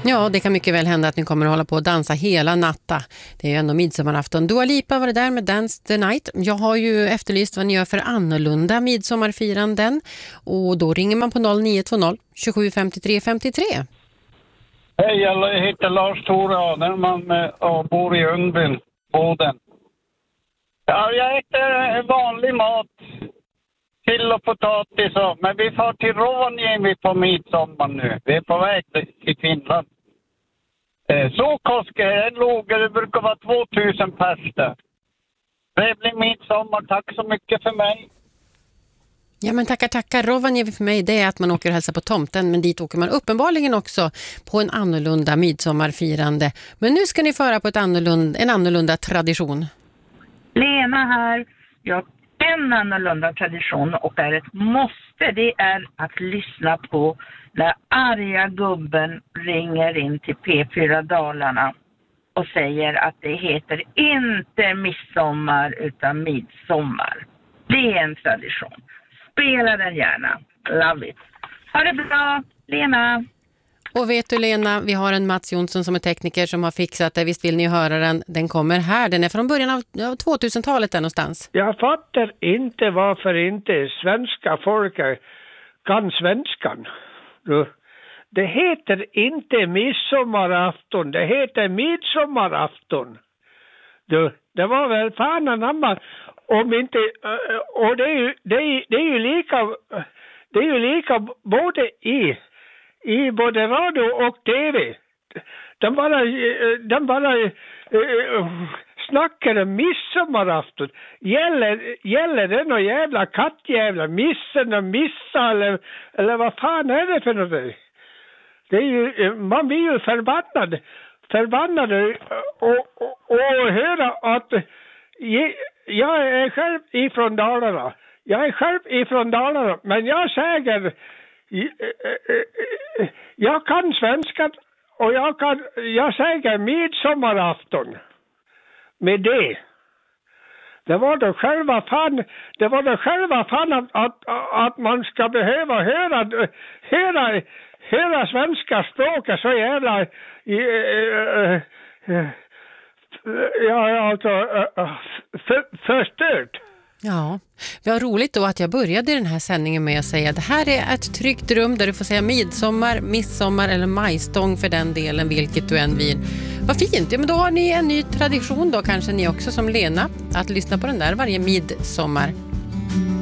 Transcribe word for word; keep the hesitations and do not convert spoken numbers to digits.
Ja, det kan mycket väl hända att ni kommer att hålla på och dansa hela natta. Det är ju ändå midsommarafton. Dua Lipa var det där med Dance the Night. Jag har ju efterlyst vad ni gör för annorlunda midsommarfiranden. Och då ringer man på noll nio två noll tjugosju femtiotre femtiotre. Hej, jag heter Lars Tore Aderman och bor i Ungben, Boden. Ja, jag äter vanlig mat, sill och potatis, och, men vi får till Rovaniemi på midsommar nu. Vi är på väg till Finland. Eh, så Koske, jag låg, det brukar vara tvåtusen pers där. Trevlig midsommar, tack så mycket för mig. Ja, men tackar, tackar. Rovaniemi för mig, det är att man åker och hälsar på tomten, men dit åker man uppenbarligen också på en annorlunda midsommarfirande. Men nu ska ni föra på ett annorlunda, en annorlunda tradition. Lena här. Jag en annorlunda tradition och är ett måste, det är att lyssna på när arga gubben ringer in till P fyra Dalarna och säger att det heter inte midsommar utan midsommar. Det är en tradition. Spela den gärna. Love it. Ha det bra, Lena. Och vet du, Lena, vi har en Mats Jonsson som är tekniker som har fixat det. Visst vill ni höra den? Den kommer här. Den är från början av tvåtusentalet där någonstans. Jag fattar inte varför inte svenska folket kan svenskan. Det heter inte midsommarafton. Det heter midsommarafton. Det var väl fan anamma. Om inte, och det är ju, det är, det är ju lika, det är ju lika både i I både radio och tv. De bara, de bara uh, snackar om midsommarafton. Gäller, gäller det någon jävla kattjävla? Missen och missa eller, eller vad fan är det för något? Det är ju, man blir ju förbannad. Förbannad och, och, och höra att jag är själv ifrån Dalarna. Jag är själv ifrån Dalarna. Men jag säger... Jag kan svenska och jag kan, jag säger midsommarafton med det. Det var då själva fan, det var då själva fan att, att, att man ska behöva höra, höra, höra svenska språket så jävla ja, alltså för, förstört. Ja, det var roligt då att jag började den här sändningen med att säga att det här är ett tryggt rum där du får säga midsommar, midsommar eller majstång för den delen, vilket du än vill. Vad fint, ja, men då har ni en ny tradition då kanske ni också som Lena, att lyssna på den där varje midsommar.